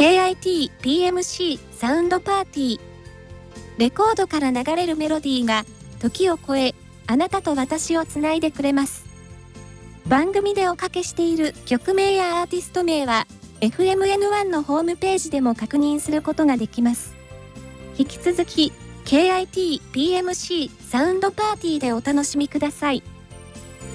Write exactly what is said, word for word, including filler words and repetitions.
ケーアイティーピーエムシー サウンドパーティー。レコードから流れるメロディーが時を超え、あなたと私をつないでくれます。番組でおかけしている曲名やアーティスト名は エフエムエヌワン のホームページでも確認することができます。引き続き ケーアイティーピーエムシー サウンドパーティーでお楽しみください。